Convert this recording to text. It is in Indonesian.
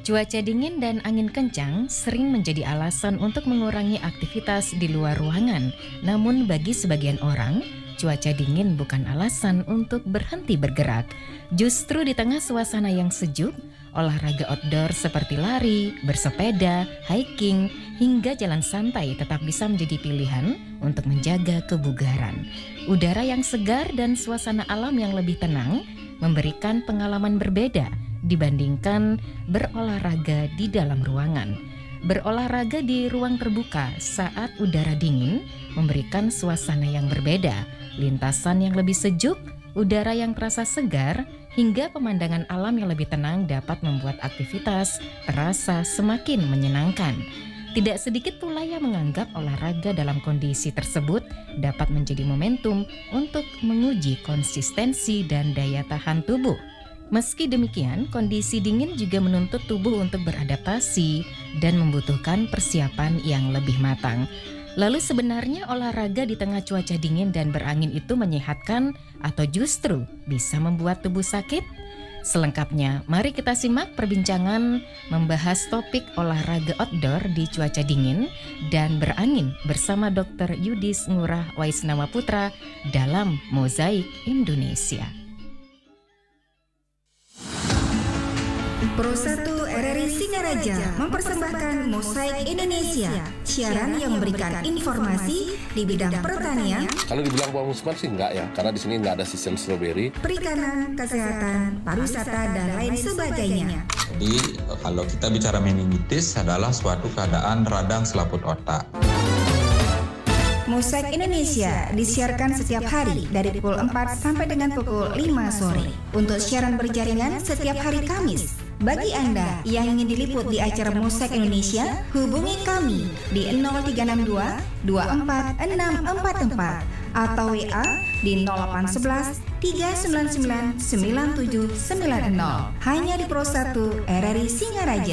Cuaca dingin dan angin kencang sering menjadi alasan untuk mengurangi aktivitas di luar ruangan. Namun bagi sebagian orang, cuaca dingin bukan alasan untuk berhenti bergerak. Justru di tengah suasana yang sejuk, olahraga outdoor seperti lari, bersepeda, hiking, hingga jalan santai tetap bisa menjadi pilihan untuk menjaga kebugaran. Udara yang segar dan suasana alam yang lebih tenang memberikan pengalaman berbeda dibandingkan berolahraga di dalam ruangan. Berolahraga di ruang terbuka saat udara dingin memberikan suasana yang berbeda, lintasan yang lebih sejuk, udara yang terasa segar, hingga pemandangan alam yang lebih tenang dapat membuat aktivitas terasa semakin menyenangkan. Tidak sedikit pula yang menganggap olahraga dalam kondisi tersebut dapat menjadi momentum untuk menguji konsistensi dan daya tahan tubuh. Meski demikian, kondisi dingin juga menuntut tubuh untuk beradaptasi dan membutuhkan persiapan yang lebih matang. Lalu sebenarnya olahraga di tengah cuaca dingin dan berangin itu menyehatkan atau justru bisa membuat tubuh sakit? Selengkapnya, mari kita simak perbincangan membahas topik olahraga outdoor di cuaca dingin dan berangin bersama Dr. Yudis Ngurah Waisnawa Putra dalam Mozaik Indonesia. Pro 1 RRI Singaraja mempersembahkan Mozaik Indonesia, siaran yang memberikan informasi di bidang pertanian. Kalau dibilang pemukiman sih enggak ya, karena di sini enggak ada sistem stroberi. Perikanan, kesehatan, pariwisata dan lain sebagainya. Jadi kalau kita bicara meningitis adalah suatu keadaan radang selaput otak. Mozaik Indonesia disiarkan setiap hari dari pukul 4 sampai dengan pukul 5 sore. Untuk siaran berjaringan setiap hari Kamis. Bagi Anda yang ingin diliput di acara Mozaik Indonesia, hubungi kami di 0362 246644 atau WA di 0811 399 9790. Hanya di Pro 1 RRI Singaraja.